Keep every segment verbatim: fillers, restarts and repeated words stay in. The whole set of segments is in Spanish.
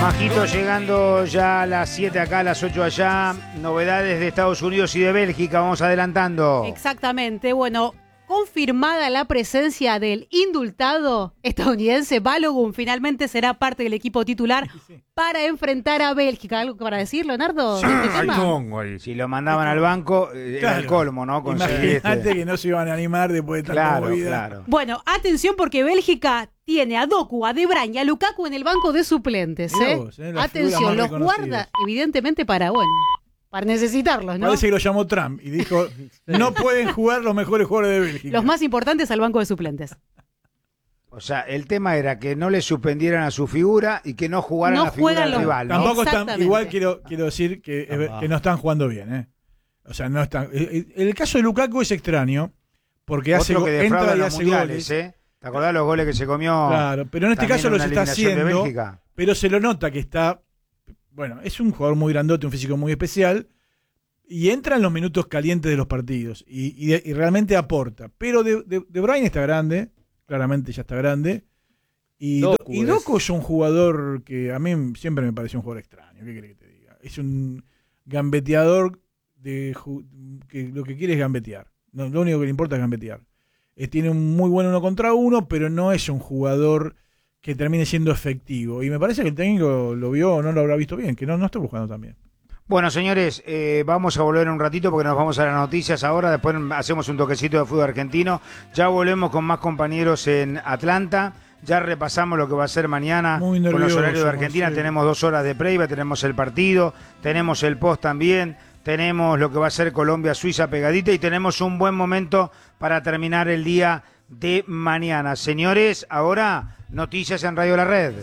Majito llegando ya a las siete acá, a las ocho allá. Novedades de Estados Unidos y de Bélgica, vamos adelantando. Exactamente, bueno, confirmada la presencia del indultado estadounidense Balogun, finalmente será parte del equipo titular para enfrentar a Bélgica. ¿Algo para decir, Leonardo? Sí, ¿Este ahí. Si lo mandaban al banco, eh, Claro. era el colmo, ¿no? Imagínate este. que no se iban a animar después de tanta Claro, movida. claro. Bueno, atención porque Bélgica tiene a Doku, a De Bruyne y a Lukaku en el banco de suplentes. Mirá ¿eh? vos, eh, las Atención, figuras los más guarda evidentemente para, bueno, para necesitarlos, ¿no? Parece que lo llamó Trump y dijo, no pueden jugar los mejores jugadores de Bélgica. Los más importantes al banco de suplentes. O sea, el tema era que no le suspendieron a su figura y que no jugaran No la figura juegan del los- rival, ¿no? Tampoco están, Exactamente. igual quiero, quiero decir que, eh, que no están jugando bien, ¿eh? O sea, no están. eh, eh, El caso de Lukaku es extraño, porque hace Otro go- que defrauda entra y los hace mundiales, goles. ¿eh? ¿Te acordás los goles que se comió? Claro, pero en este también caso en los una está eliminación de haciendo, Bélgica? pero se lo nota que está, bueno, es un jugador muy grandote, un físico muy especial, y entra en los minutos calientes de los partidos, y, y- y realmente aporta. Pero De, de, De Bruyne está grande, claramente ya está grande, y Doku Do- y es- Doku es un jugador que a mí siempre me pareció un jugador extraño, ¿qué querés que te diga? Es un gambeteador de ju- que lo que quiere es gambetear, no, lo único que le importa es gambetear. Eh, tiene un muy buen uno contra uno, pero no es un jugador que termine siendo efectivo. Y me parece que el técnico lo vio o no lo habrá visto bien, que no, no estuvo jugando tan bien. Bueno, señores, eh, vamos a volver un ratito porque nos vamos a las noticias ahora. Después hacemos un toquecito de fútbol argentino. Ya volvemos con más compañeros en Atlanta. Ya repasamos lo que va a ser mañana Muy con los nervioso, horarios de Argentina. Marcelo. Tenemos dos horas de previa, tenemos el partido, tenemos el post también, tenemos lo que va a ser Colombia-Suiza pegadita y tenemos un buen momento para terminar el día de mañana. Señores, ahora noticias en Radio La Red.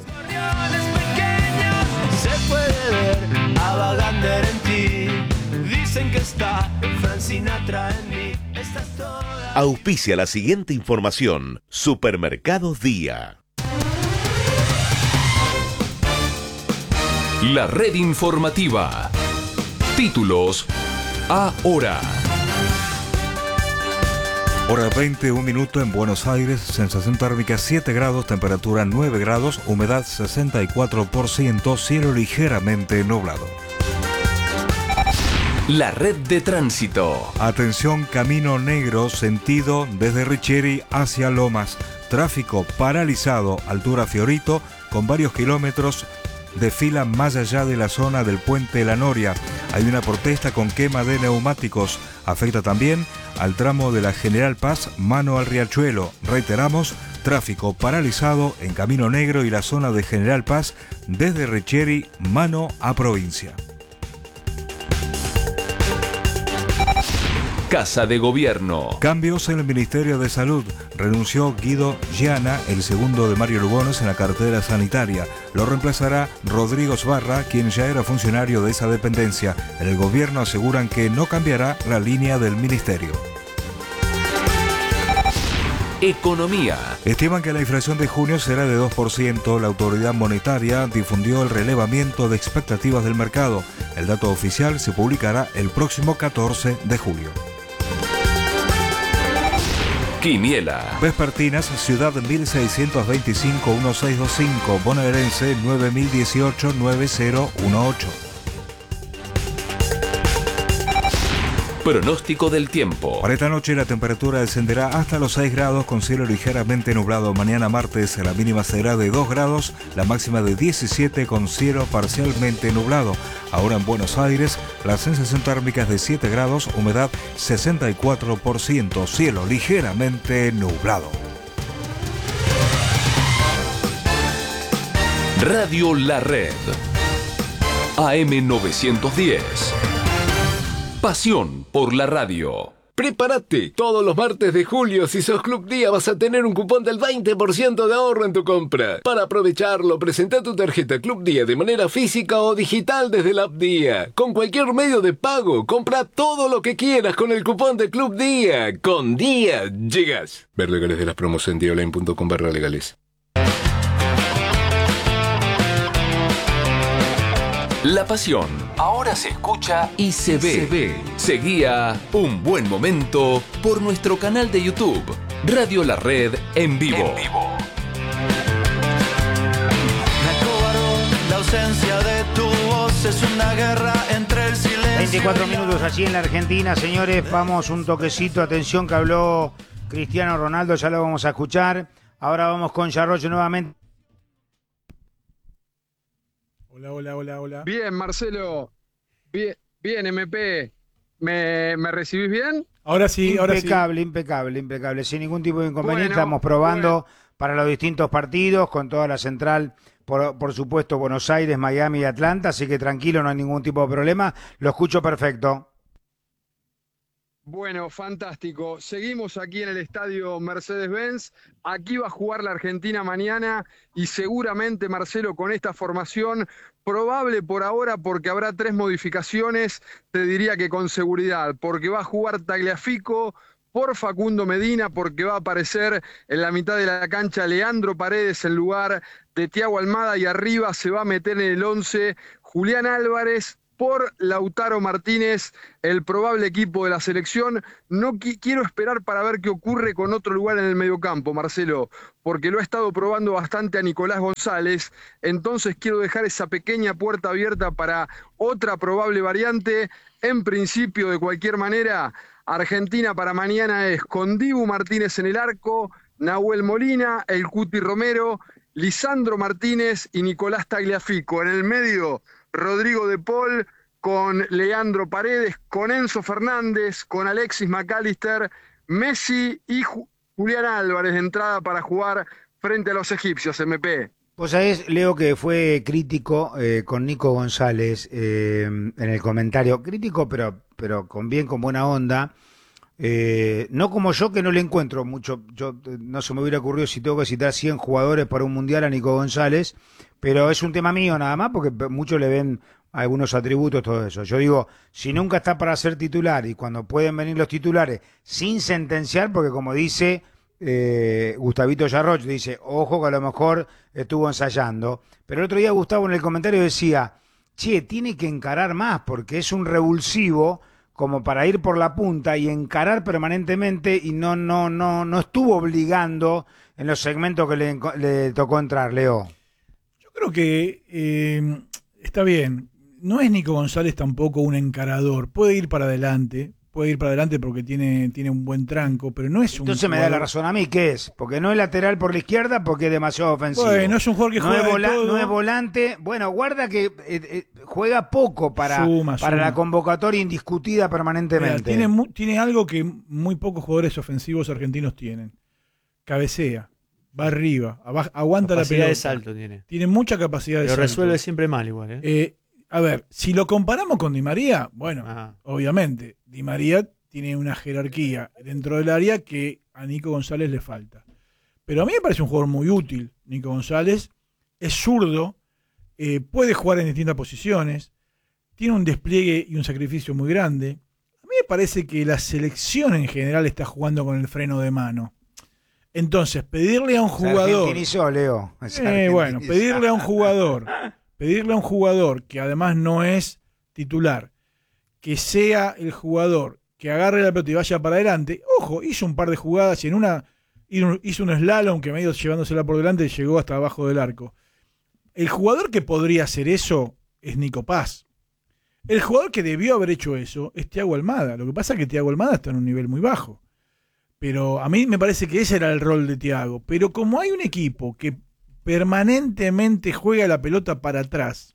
Se puede ver a Wagner en ti. Dicen que está Frank Sinatra en mí. Estás toda. Auspicia la siguiente información. Supermercados Día. La red informativa. Títulos ahora. Hora veinte, un minuto en Buenos Aires, sensación térmica siete grados, temperatura nueve grados, humedad sesenta y cuatro por ciento, cielo ligeramente nublado. La red de tránsito. Atención, camino negro, sentido desde Richieri hacia Lomas. Tráfico paralizado, altura Fiorito, con varios kilómetros de fila más allá de la zona del puente La Noria. Hay una protesta con quema de neumáticos. Afecta también al tramo de la General Paz, mano al Riachuelo. Reiteramos, tráfico paralizado en Camino Negro y la zona de General Paz desde Richieri, mano a provincia. Casa de Gobierno. Cambios en el Ministerio de Salud. Renunció Guido Giana, el segundo de Mario Lugones, en la cartera sanitaria. Lo reemplazará Rodrigo Sbarra, quien ya era funcionario de esa dependencia. En el gobierno aseguran que no cambiará la línea del ministerio. Economía. Estiman que la inflación de junio será de dos por ciento. La autoridad monetaria difundió el relevamiento de expectativas del mercado. El dato oficial se publicará el próximo catorce de julio. Quiniela. Vespertinas, Ciudad mil seiscientos veinticinco, dieciséis veinticinco, Bonaerense nueve mil dieciocho, nueve cero dieciocho. Pronóstico del tiempo. Para esta noche la temperatura descenderá hasta los seis grados con cielo ligeramente nublado. Mañana martes la mínima será de dos grados, la máxima de diecisiete con cielo parcialmente nublado. Ahora en Buenos Aires la sensación térmica es de siete grados, humedad sesenta y cuatro por ciento, cielo ligeramente nublado. Radio La Red. A M novecientos diez. Pasión por la radio. Prepárate, todos los martes de julio, si sos Club Día, vas a tener un cupón del veinte por ciento de ahorro en tu compra. Para aprovecharlo, presenta tu tarjeta Club Día de manera física o digital desde la app Día. Con cualquier medio de pago, compra todo lo que quieras con el cupón de Club Día. Con Día, llegas. Ver legales de las promos en dioline punto com barra legales. La pasión ahora se escucha y se ve. Se ve. Seguía Un Buen Momento por nuestro canal de YouTube, Radio La Red en vivo. En vivo. Me acobardó la ausencia veinticuatro minutos allí en la Argentina, señores. Vamos un toquecito. Atención que habló Cristiano Ronaldo, ya lo vamos a escuchar. Ahora vamos con Yarrocho nuevamente. Hola, hola, hola, hola. Bien, Marcelo. Bien, bien, M P. ¿Me, me recibís bien? Ahora sí, ahora sí. Impecable, impecable, impecable. Sin ningún tipo de inconveniente. Bueno, Estamos probando bueno. para los distintos partidos, con toda la central, por, por supuesto, Buenos Aires, Miami y Atlanta. Así que tranquilo, no hay ningún tipo de problema. Lo escucho perfecto. Bueno, fantástico. Seguimos aquí en el estadio Mercedes-Benz. Aquí va a jugar la Argentina mañana y seguramente, Marcelo, con esta formación, probable por ahora porque habrá tres modificaciones, te diría que con seguridad, porque va a jugar Tagliafico por Facundo Medina, porque va a aparecer en la mitad de la cancha Leandro Paredes en lugar de Thiago Almada y arriba se va a meter en el once Julián Álvarez por Lautaro Martínez, el probable equipo de la selección. No qui- quiero esperar para ver qué ocurre con otro lugar en el mediocampo, Marcelo, porque lo ha estado probando bastante a Nicolás González, entonces quiero dejar esa pequeña puerta abierta para otra probable variante. En principio, de cualquier manera, Argentina para mañana es con Dibu Martínez en el arco, Nahuel Molina, el Cuti Romero, Lisandro Martínez y Nicolás Tagliafico. En el medio, Rodrigo de Paul, con Leandro Paredes, con Enzo Fernández, con Alexis McAllister, Messi y Ju- Julián Álvarez de entrada para jugar frente a los egipcios, M P. Vos sabés, Leo, que fue crítico eh, con Nico González eh, en el comentario. Crítico, pero, pero con bien, con buena onda. Eh, no como yo, que no le encuentro mucho. Yo eh, no se me hubiera ocurrido si tengo que citar cien jugadores para un mundial a Nico González, pero es un tema mío nada más, porque muchos le ven algunos atributos, todo eso. Yo digo, si nunca está para ser titular y cuando pueden venir los titulares sin sentenciar, porque como dice eh, Gustavito Yarroch, dice, ojo que a lo mejor estuvo ensayando, pero el otro día Gustavo en el comentario decía, che, tiene que encarar más porque es un revulsivo como para ir por la punta y encarar permanentemente, y no no no no estuvo obligando en los segmentos que le, le tocó entrar, Leo. Yo creo que eh, está bien. No es Nico González tampoco un encarador. Puede ir para adelante, puede ir para adelante porque tiene, tiene un buen tranco, pero no es un Entonces me da la razón a mí, ¿qué es? Porque no es lateral por la izquierda porque es demasiado ofensivo. Bueno, es un jugador que no juega es de vola- todo. No es volante. Bueno, guarda que eh, eh, juega poco para, Suma, para suma. la convocatoria indiscutida permanentemente. Mira, tiene, mu- tiene algo que muy pocos jugadores ofensivos argentinos tienen. Cabecea, va arriba, aba- aguanta la Capacidad pelota. de salto tiene. Tiene mucha capacidad de Pero salto. resuelve siempre mal igual, ¿eh? Eh, a ver, si lo comparamos con Di María, bueno, Ajá. obviamente, Di María tiene una jerarquía dentro del área que a Nico González le falta. Pero a mí me parece un jugador muy útil. Nico González es zurdo, eh, puede jugar en distintas posiciones, tiene un despliegue y un sacrificio muy grande. A mí me parece que la selección en general está jugando con el freno de mano. Entonces, pedirle a un Se jugador... argentinizó, Leo. Se Eh, bueno, argentinizó. pedirle a un jugador, pedirle a un jugador que además no es titular, que sea el jugador que agarre la pelota y vaya para adelante. Ojo, hizo un par de jugadas y en una hizo un slalom que medio llevándosela por delante y llegó hasta abajo del arco. El jugador que podría hacer eso es Nico Paz. El jugador que debió haber hecho eso es Thiago Almada. Lo que pasa es que Thiago Almada está en un nivel muy bajo. Pero a mí me parece que ese era el rol de Thiago. Pero como hay un equipo que permanentemente juega la pelota para atrás,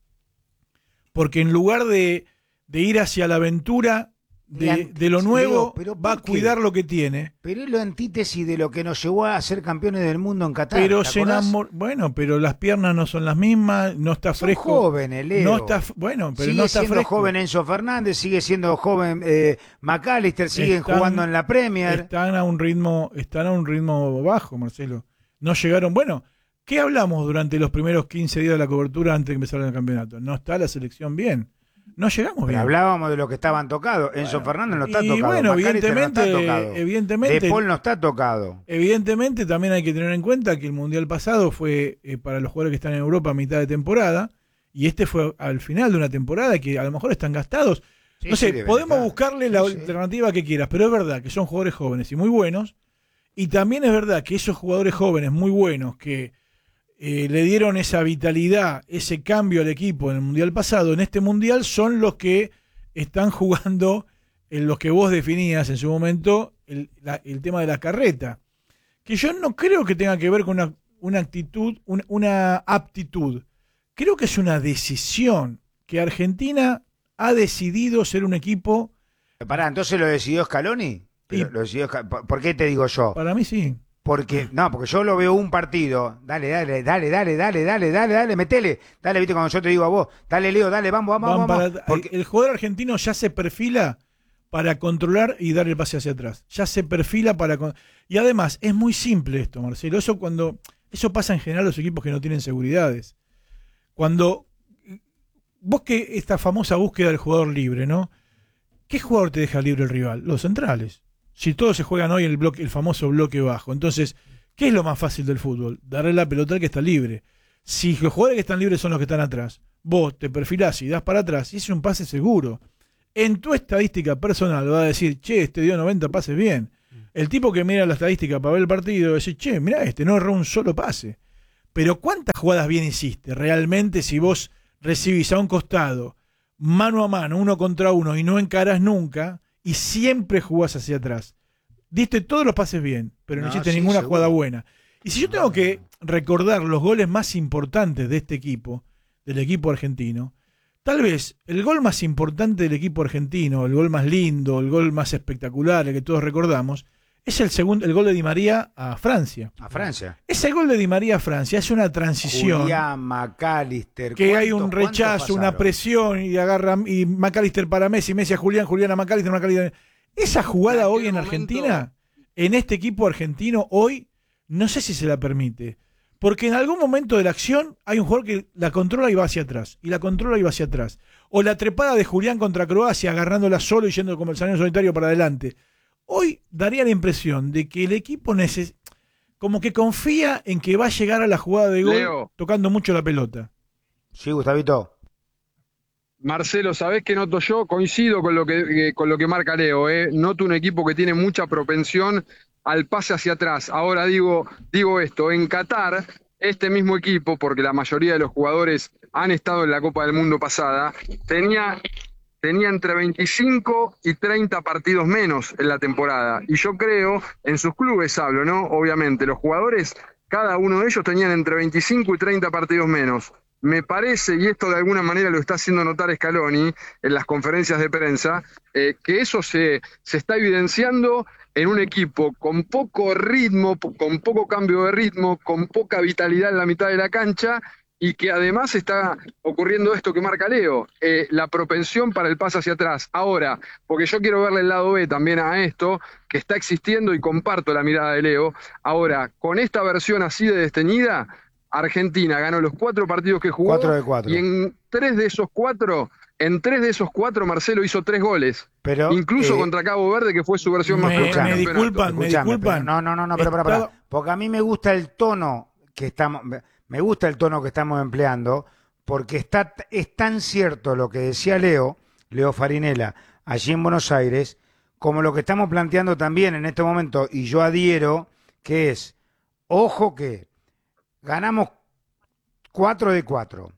porque en lugar de, de ir hacia la aventura de, de lo nuevo, Leo, pero va a ¿por qué? cuidar lo que tiene. Pero es la antítesis de lo que nos llevó a ser campeones del mundo en Qatar. Pero ¿te se acordás? enamor... Bueno, pero las piernas no son las mismas, no está Son fresco. jóvenes, Leo. No está, f- bueno, pero sigue no está siendo fresco. joven Enzo Fernández, sigue siendo joven eh, McAllister, siguen Están- jugando en la Premier. Están a un ritmo, están a un ritmo bajo, Marcelo. No llegaron, bueno, ¿qué hablamos durante los primeros quince días de la cobertura antes de empezar el campeonato? No está la selección bien. No llegamos Pero bien. hablábamos de lo que estaban tocados. Enzo Fernández no está y tocado. bueno, McAllister no está evidentemente, tocado. evidentemente, De Paul no está tocado. Evidentemente también hay que tener en cuenta que el Mundial pasado fue eh, para los jugadores que están en Europa a mitad de temporada y este fue al final de una temporada que a lo mejor están gastados. Sí, no sé, sí, deben podemos estar. buscarle la Sí, sí. alternativa que quieras, pero es verdad que son jugadores jóvenes y muy buenos y también es verdad que esos jugadores jóvenes muy buenos que eh, le dieron esa vitalidad, ese cambio al equipo en el Mundial pasado, en este Mundial son los que están jugando en los que vos definías en su momento el, la, el tema de la carreta, que yo no creo que tenga que ver con una, una actitud, una, una aptitud. Creo que es una decisión que Argentina ha decidido ser un equipo. Pará, ¿entonces lo decidió Scaloni? Y, lo decidió, ¿por qué te digo yo? Para mí sí. Porque, no, porque yo lo veo un partido. Dale, dale, dale, dale, dale, dale, dale, dale, metele. Dale, viste, cuando yo te digo a vos, dale, Leo, dale, vamos, vamos, Van vamos. para, porque... el, el jugador argentino ya se perfila para controlar y dar el pase hacia atrás. Ya se perfila para... Y además, es muy simple esto, Marcelo. Eso cuando eso pasa en general en los equipos que no tienen seguridades. Cuando... Vos que esta famosa búsqueda del jugador libre, ¿no? ¿Qué jugador te deja libre el rival? Los centrales. Si todos se juegan hoy el bloque, el famoso bloque bajo. Entonces, ¿qué es lo más fácil del fútbol? Darle la pelota al que está libre. Si los jugadores que están libres son los que están atrás, vos te perfilás y das para atrás, y es un pase seguro. En tu estadística personal va a decir, che, este dio noventa pases bien. El tipo que mira la estadística para ver el partido va a decir, che, mirá, este no erró un solo pase. Pero ¿cuántas jugadas bien hiciste? Realmente, si vos recibís a un costado, mano a mano, uno contra uno, y no encarás nunca, y siempre jugás hacia atrás. Diste todos los pases bien, pero no, no hiciste sí, ninguna seguro. Jugada buena. Y si yo tengo que recordar los goles más importantes de este equipo, del equipo argentino, tal vez el gol más importante del equipo argentino, el gol más lindo, el gol más espectacular, el que todos recordamos, es el segundo, el gol de Di María a Francia. A Francia. Ese gol de Di María a Francia es una transición. Julián, McAllister. Que hay un rechazo, una presión, y agarra y McAllister para Messi, Messi a Julián, Julián a McAllister, McAllister. Esa jugada en hoy en momento... Argentina, en este equipo argentino, hoy, no sé si se la permite. Porque en algún momento de la acción hay un jugador que la controla y va hacia atrás. Y la controla y va hacia atrás. O la trepada de Julián contra Croacia, agarrándola solo y yendo como el salón solitario para adelante. Hoy daría la impresión de que el equipo neces- como que confía en que va a llegar a la jugada de gol Leo. Tocando mucho la pelota. Sí, Gustavito. Marcelo, ¿sabés qué noto yo? Coincido con lo que, con lo que marca Leo. ¿eh? Noto un equipo que tiene mucha propensión al pase hacia atrás. Ahora digo, digo esto, en Qatar, este mismo equipo, porque la mayoría de los jugadores han estado en la Copa del Mundo pasada, tenía... tenía entre veinticinco y treinta partidos menos en la temporada. Y yo creo, en sus clubes hablo, ¿no? Obviamente, los jugadores, cada uno de ellos tenían entre veinticinco y treinta partidos menos. Me parece, y esto de alguna manera lo está haciendo notar Scaloni en las conferencias de prensa, eh, que eso se, se está evidenciando en un equipo con poco ritmo, con poco cambio de ritmo, con poca vitalidad en la mitad de la cancha, y que además está ocurriendo esto que marca Leo, eh, la propensión para el pase hacia atrás. Ahora, porque yo quiero verle el lado B también a esto, que está existiendo y comparto la mirada de Leo. Ahora, con esta versión así de desteñida, Argentina ganó los cuatro partidos que jugó, cuatro de cuatro. Y en tres de esos cuatro, en tres de esos cuatro Marcelo hizo tres goles. Pero, incluso eh, contra Cabo Verde, que fue su versión me, más floja. Me disculpan, me disculpan. No, no, no, no, pero, pero, pero, porque a mí me gusta el tono que estamos... Me gusta el tono que estamos empleando, porque está, es tan cierto lo que decía Leo, Leo Farinella, allí en Buenos Aires, como lo que estamos planteando también en este momento, y yo adhiero, que es, ojo que ganamos cuatro de cuatro,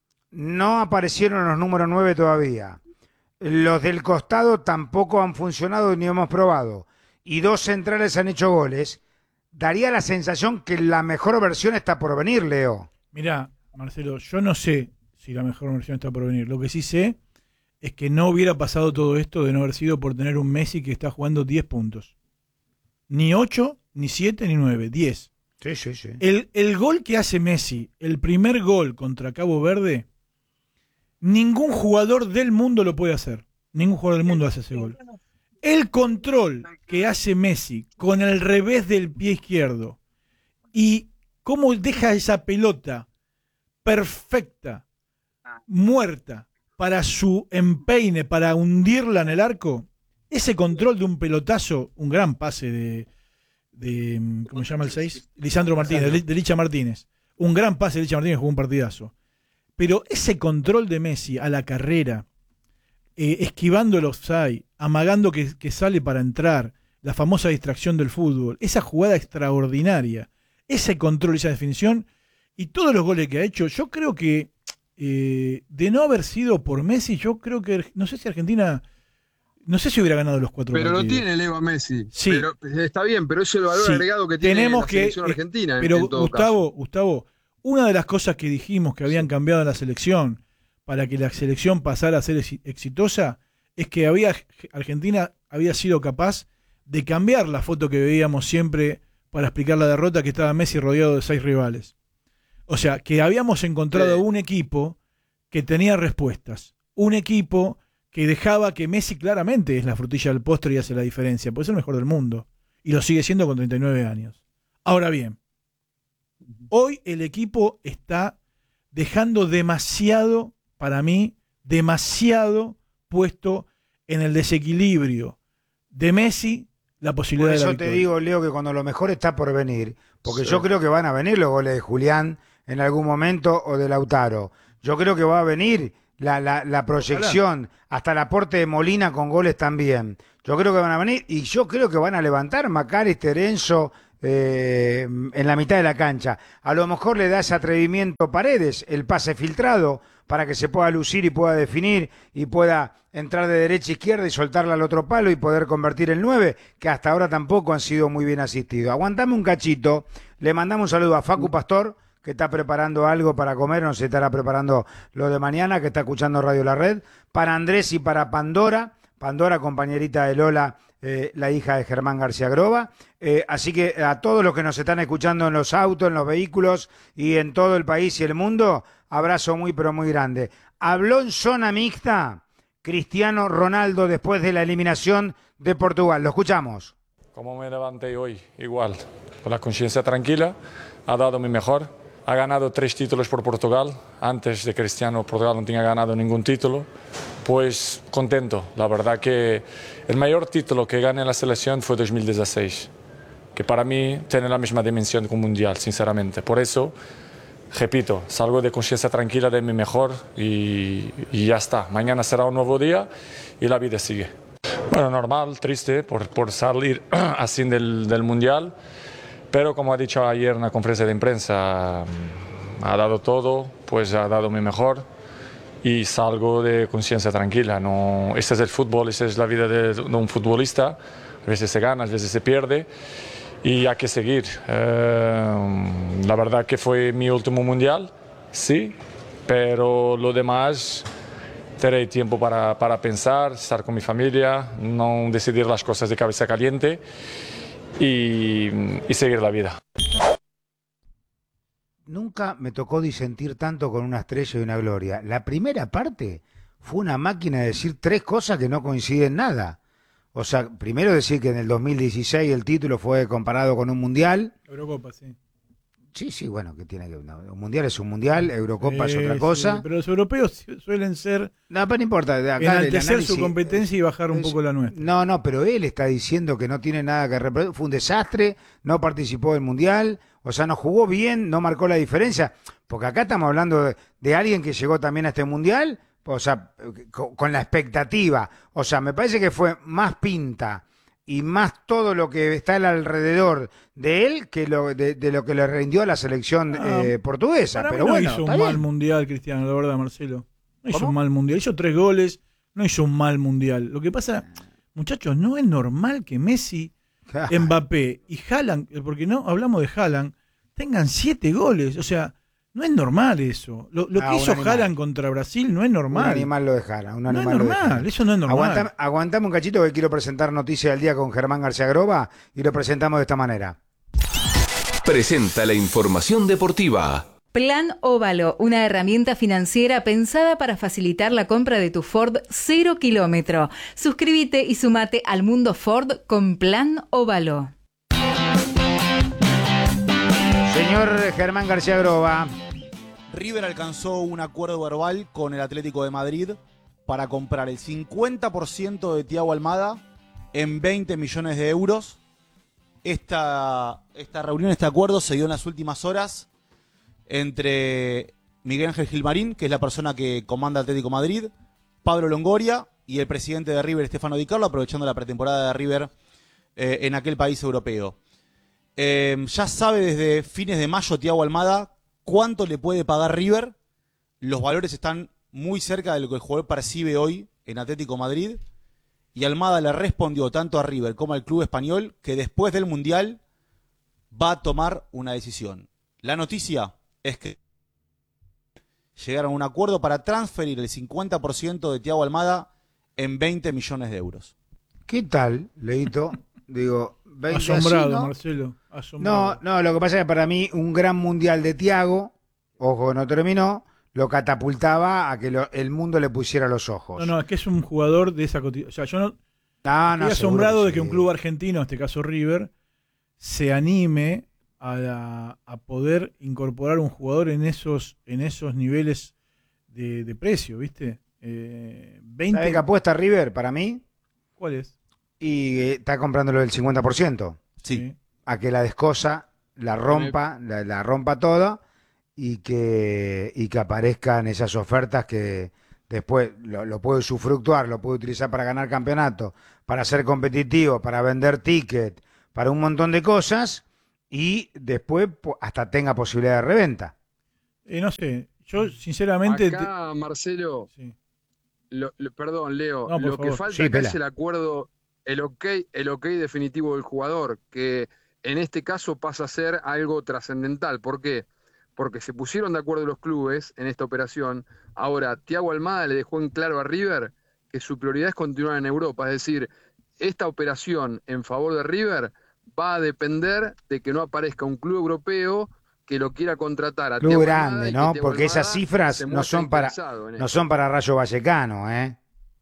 no aparecieron los números nueve todavía, los del costado tampoco han funcionado ni hemos probado, y dos centrales han hecho goles. Daría la sensación que la mejor versión está por venir, Leo. Mirá, Marcelo, yo no sé si la mejor versión está por venir. Lo que sí sé es que no hubiera pasado todo esto de no haber sido por tener un Messi que está jugando diez puntos. Ni ocho, ni siete, ni nueve, diez. Sí, sí, sí. El, el gol que hace Messi, el primer gol contra Cabo Verde, ningún jugador del mundo lo puede hacer. Ningún jugador del mundo hace ese gol. El control que hace Messi con el revés del pie izquierdo y cómo deja esa pelota perfecta, muerta, para su empeine, para hundirla en el arco, ese control de un pelotazo, un gran pase de, de ¿cómo se llama el seis? Lisandro Martínez, de, de Licha Martínez. Un gran pase de Licha Martínez, jugó un partidazo. Pero ese control de Messi a la carrera, eh, esquivando el offside, amagando que, que sale para entrar, la famosa distracción del fútbol, esa jugada extraordinaria, ese control, esa definición, y todos los goles que ha hecho, yo creo que eh, de no haber sido por Messi, yo creo que, no sé si Argentina, no sé si hubiera ganado los cuatro pero partidos. lo tiene Leo a Messi. Sí. Pero, está bien, pero es el valor Sí. agregado que tiene Tenemos la que, selección eh, argentina. en- Pero en todo Gustavo, caso. Gustavo, una de las cosas que dijimos que habían cambiado en la selección para que la selección pasara a ser exi- exitosa es que había Argentina había sido capaz de cambiar la foto que veíamos siempre para explicar la derrota, que estaba Messi rodeado de seis rivales. O sea, que habíamos encontrado Sí. un equipo que tenía respuestas, un equipo que dejaba que Messi claramente es la frutilla del postre y hace la diferencia, porque es el mejor del mundo, y lo sigue siendo con treinta y nueve años. Ahora bien, hoy el equipo está dejando demasiado, para mí, demasiado puesto en el desequilibrio de Messi la posibilidad Por de la eso te victoria. digo, Leo, que cuando lo mejor está por venir, porque yo creo que van a venir los goles de Julián en algún momento o de Lautaro. Yo creo que va a venir la, la, la proyección, hasta el aporte de Molina con goles también. Yo creo que van a venir y yo creo que van a levantar McAllister, Enzo, eh, en la mitad de la cancha. A lo mejor le da ese atrevimiento Paredes, el pase filtrado, para que se pueda lucir y pueda definir y pueda entrar de derecha a izquierda y soltarla al otro palo y poder convertir el nueve, que hasta ahora tampoco han sido muy bien asistidos. Aguantame un cachito, le mandamos un saludo a Facu Pastor, que está preparando algo para comer, no se estará preparando lo de mañana, que está escuchando Radio La Red, para Andrés y para Pandora, Pandora, compañerita de Lola, eh, la hija de Germán García Groba. Eh, así que a todos los que nos están escuchando en los autos, en los vehículos y en todo el país y el mundo, abrazo muy pero muy grande. Habló en zona mixta Cristiano Ronaldo después de la eliminación de Portugal. Lo escuchamos. Como me levanté hoy, igual, con la conciencia tranquila, ha dado mi mejor. Ha ganado tres títulos por Portugal. Antes de Cristiano, Portugal no tenía ganado ningún título. Pues contento. La verdad que el mayor título que gané en la selección fue dos mil dieciséis, que para mí tiene la misma dimensión que un mundial, sinceramente. Por eso, repito, salgo de conciencia tranquila de mi mejor y, y ya está. Mañana será un nuevo día y la vida sigue. Bueno, normal, triste por, por salir así del, del mundial. Pero como ha dicho ayer en la conferencia de prensa, ha dado todo, pues ha dado mi mejor y salgo de conciencia tranquila. No, este es el fútbol, esta es la vida de, de un futbolista. A veces se gana, a veces se pierde y hay que seguir. Eh, la verdad que fue mi último mundial, sí, pero lo demás tendré tiempo para, para pensar, estar con mi familia, no decidir las cosas de cabeza caliente. Y, y seguir la vida. Nunca me tocó disentir tanto con una estrella y una gloria. La primera parte fue una máquina de decir tres cosas que no coinciden nada. O sea, primero decir que en el dos mil dieciséis el título fue comparado con un mundial. Eurocopa, sí. Sí, sí, bueno, que tiene que no, un mundial es un mundial, Eurocopa Sí, es otra sí, cosa. pero los europeos suelen ser No, pero no importa, de acá el enaltecer análisis, su competencia y bajar un es- poco la nuestra. No, no, pero él está diciendo que no tiene nada que reproducir. Fue un desastre, no participó del mundial, o sea, no jugó bien, no marcó la diferencia. Porque acá estamos hablando de, de alguien que llegó también a este mundial, o sea, con, con la expectativa. O sea, me parece que fue más pinta y más todo lo que está al alrededor de él que lo de, de lo que le rindió a la selección Ah, eh, portuguesa. Para Pero mí no bueno, hizo está un bien. mal mundial, Cristiano, la verdad, Marcelo. No hizo ¿Cómo? un mal mundial. Hizo tres goles, no hizo un mal mundial. Lo que pasa, muchachos, no es normal que Messi, Mbappé y Haaland, porque no hablamos de Haaland, tengan siete goles. O sea, no es normal eso. Lo, lo Ah, que un hizo animal. Haaland contra Brasil no es normal. Un animal lo dejara, un No es animal lo normal, dejara. eso no es normal. Aguantame, aguantame un cachito que quiero presentar Noticias del Día con Germán García Groba y lo presentamos de esta manera. Presenta la información deportiva. Plan Óvalo, una herramienta financiera pensada para facilitar la compra de tu Ford cero kilómetro. Suscríbete y sumate al mundo Ford con Plan Óvalo. Señor Germán García Groba. River alcanzó un acuerdo verbal con el Atlético de Madrid para comprar el cincuenta por ciento de Thiago Almada en veinte millones de euros. Esta, esta reunión, este acuerdo se dio en las últimas horas entre Miguel Ángel Gilmarín, que es la persona que comanda Atlético de Madrid, Pablo Longoria y el presidente de River, Stefano Di Carlo, aprovechando la pretemporada de River eh, en aquel país europeo. Eh, ya sabe desde fines de mayo Thiago Almada cuánto le puede pagar River los valores están muy cerca de lo que el jugador percibe hoy en Atlético Madrid, y Almada le respondió tanto a River como al club español que después del Mundial va a tomar una decisión. La noticia es que llegaron a un acuerdo para transferir el cincuenta por ciento de Thiago Almada en veinte millones de euros. ¿Qué tal, Leito? Digo, veinte asombrado, así, ¿no? Marcelo. Asombrado. No, no, lo que pasa es que para mí un gran mundial de Thiago, ojo, no terminó, lo catapultaba a que lo, el mundo le pusiera los ojos. No, no, es que es un jugador de esa cotidianidad. O sea, yo no. No, no, estoy asombrado que de que sí. un club argentino, en este caso River, se anime a, la, a poder incorporar un jugador en esos, en esos niveles de, de precio, ¿viste? Eh, veinte... ¿Sabes qué apuesta River para mí? ¿Cuál es? Y eh, está comprándolo del cincuenta por ciento. Sí. A que la descosa, la rompa, la, la rompa toda y que, y que aparezcan esas ofertas que después lo, lo puede usufructuar, lo puede utilizar para ganar campeonato, para ser competitivo, para vender ticket, para un montón de cosas y después hasta tenga posibilidad de reventa. Eh, no sé, yo sinceramente... Acá, Marcelo, sí. lo, lo, perdón, Leo, no, lo favor. que falta sí, acá pela. es el acuerdo, el ok, el ok definitivo del jugador, que en este caso pasa a ser algo trascendental. ¿Por qué? Porque se pusieron de acuerdo los clubes en esta operación. Ahora, Thiago Almada le dejó en claro a River que su prioridad es continuar en Europa. Es decir, esta operación en favor de River va a depender de que no aparezca un club europeo que lo quiera contratar a Club Thiago grande, Almada y que ¿no? Thiago Porque esas Almada cifras se no muestre son para interesado en no esto. son para Rayo Vallecano, ¿eh?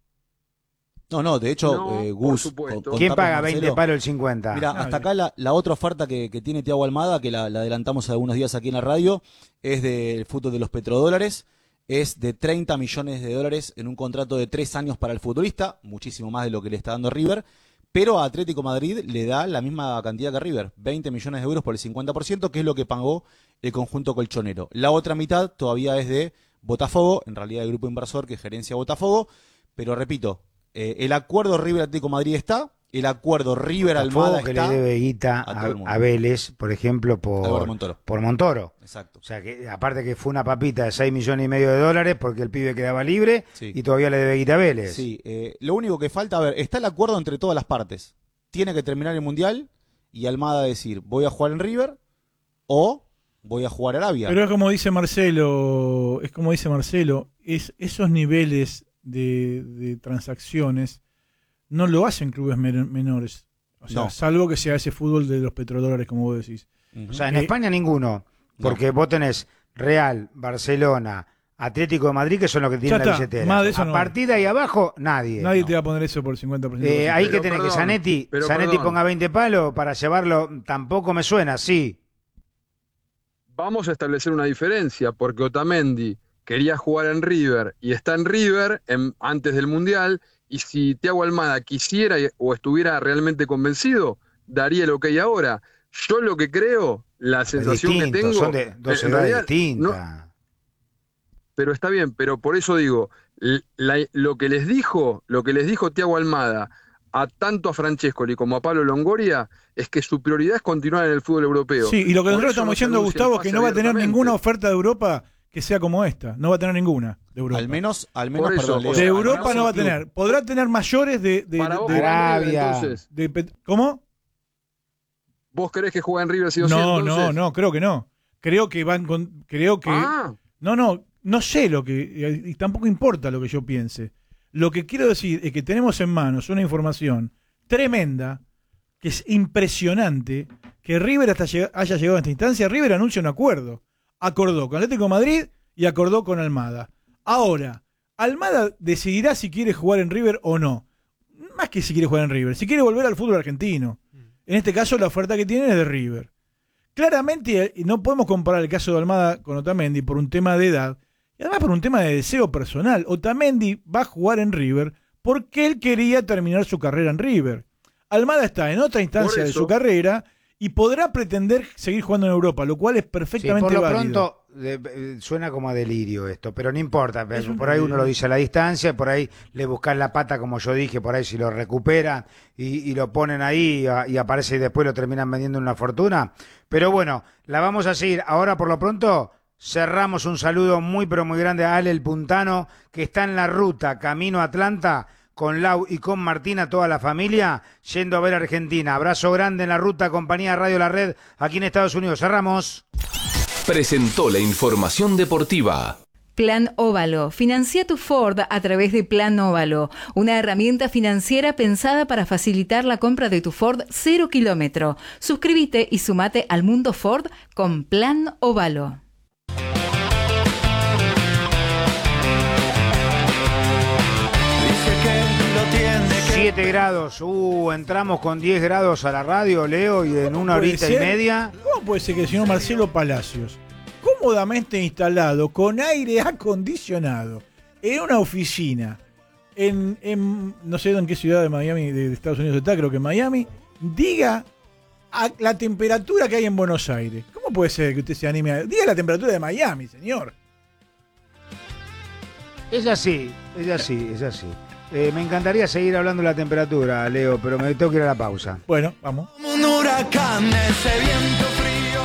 No, no, de hecho, No, eh, por Gus, supuesto. con- ¿Quién contame, paga Marcelo. veinte palos el cincuenta? Mira, Nadie. hasta acá la, la otra oferta que, que tiene Thiago Almada, que la, la adelantamos algunos días aquí en la radio, es del fútbol de los petrodólares, es de treinta millones de dólares en un contrato de tres años para el futbolista, muchísimo más de lo que le está dando River, pero a Atlético Madrid le da la misma cantidad que a River, veinte millones de euros por el cincuenta por ciento, que es lo que pagó el conjunto colchonero. La otra mitad todavía es de Botafogo, en realidad el grupo inversor que gerencia Botafogo, pero repito, eh, el acuerdo River-Atlético Madrid está, el acuerdo River-Almada Botafogo que está. le debe guita a todo a, el mundo. a Vélez, por ejemplo, Álvaro por Montoro. por Montoro. Exacto. O sea, que aparte que fue una papita de seis millones y medio de dólares porque el pibe quedaba libre Sí. y todavía le debe guita a Vélez. Sí, eh, lo único que falta, a ver, está el acuerdo entre todas las partes. Tiene que terminar el Mundial y Almada decir, voy a jugar en River o voy a jugar a Arabia. Pero es como dice Marcelo, es como dice Marcelo, es esos niveles de, de transacciones no lo hacen clubes men- menores. O sea, No. salvo que sea ese fútbol de los petrodólares, como vos decís. Ujú. O sea, en Eh, España ninguno, porque vos tenés Real, Barcelona, Atlético de Madrid, que son los que tienen Ya la está, billetera. más de eso a no. partir de ahí abajo, nadie. Nadie No. te va a poner eso por cincuenta por ciento. Eh, ahí Pero que tenés perdón, que Zanetti, pero Zanetti perdón. ponga veinte palos para llevarlo, tampoco me suena, sí. Vamos a establecer una diferencia, porque Otamendi quería jugar en River y está en River en- antes del Mundial, y si Thiago Almada quisiera y- o estuviera realmente convencido, daría el ok ahora. Yo lo que creo, la Es sensación que distinto, tengo... son de dos en edades realidad, distintas. no, pero está bien, pero por eso digo, l- la- lo que les dijo, lo que les dijo Thiago Almada a tanto a Francescoli como a Pablo Longoria es que su prioridad es continuar en el fútbol europeo. Sí, y lo que Por nosotros eso estamos no se diciendo, anuncia el Gustavo, es pase que no va a tener abiertamente. ninguna oferta de Europa que sea como esta. No va a tener ninguna de Europa. Al menos, al menos, Por eso, perdón, Leo, o de sea, Europa además no va a el club- tener. Podrá tener mayores de... de, Para de- vos, de- Arabia. entonces, de pet- ¿Cómo? ¿vos querés que juegue en River sí o sí, No, entonces? no, no, creo que no. Creo que van con... Creo que... Ah, No, no, no sé lo que... Y tampoco importa lo que yo piense. Lo que quiero decir es que tenemos en manos una información tremenda, que es impresionante, que River hasta lleg- haya llegado a esta instancia. River anuncia un acuerdo. Acordó con Atlético de Madrid y acordó con Almada. Ahora, Almada decidirá si quiere jugar en River o no. Más que si quiere jugar en River, si quiere volver al fútbol argentino. En este caso, la oferta que tiene es de River. Claramente, eh, no podemos comparar el caso de Almada con Otamendi por un tema de edad y además por un tema de deseo personal. Otamendi va a jugar en River porque él quería terminar su carrera en River. Almada está en otra instancia de eso- su carrera y podrá pretender seguir jugando en Europa, lo cual es Sí, perfectamente por lo válido. pronto eh, eh, suena como a delirio esto, pero no importa. Es un Por ahí uno delirio. lo dice a la distancia, por ahí le buscan la pata, como yo dije, por ahí si lo recuperan y, y lo ponen ahí y, a- y aparece y después lo terminan vendiendo una fortuna. Pero bueno, la vamos a seguir. Ahora por lo pronto, cerramos. Un saludo muy pero muy grande a Ale el Puntano, que está en la ruta camino a Atlanta con Lau y con Martina, toda la familia, yendo a ver a Argentina. Abrazo grande en la ruta, compañía Radio La Red, aquí en Estados Unidos. Cerramos. Presentó la información deportiva. Plan Óvalo. Financia tu Ford a través de Plan Óvalo, una herramienta financiera pensada para facilitar la compra de tu Ford cero kilómetro. Suscríbete y sumate al mundo Ford con Plan Óvalo. siete grados, uh, entramos con diez grados a la radio, Leo, y en una horita ser? y media. ¿Cómo puede ser que el señor Marcelo Palacios, cómodamente instalado, con aire acondicionado, en una oficina, en, en no sé en qué ciudad de Miami, de Estados Unidos está, creo que en Miami, diga a la temperatura que hay en Buenos Aires? ¿Cómo puede ser que usted se anime a... Diga la temperatura de Miami, señor. Es así, es así, es así. Eh, me encantaría seguir hablando de la temperatura, Leo, pero me tengo que ir a la pausa. Bueno, vamos. Como un huracán, ese viento frío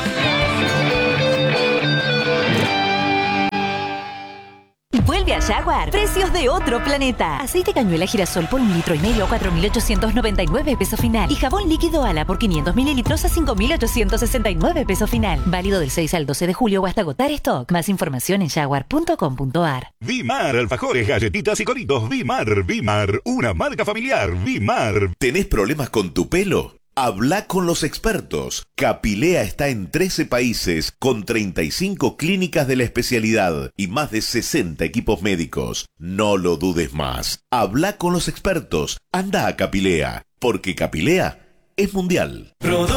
Vuelve a Jaguar. Precios de otro planeta. Aceite cañuela girasol por un litro y medio a cuatro mil ochocientos noventa y nueve pesos final. Y jabón líquido Ala por quinientos mililitros a cinco mil ochocientos sesenta y nueve pesos final. Válido del seis al doce de julio o hasta agotar stock. Más información en jaguar punto com punto a r. Vimar, alfajores, galletitas y coritos. Vimar, Vimar, una marca familiar. Vimar. ¿Tenés problemas con tu pelo? Habla con los expertos. Capilea está en trece países con treinta y cinco clínicas de la especialidad y más de sesenta equipos médicos. No lo dudes más. Habla con los expertos. Anda a Capilea, porque Capilea es mundial.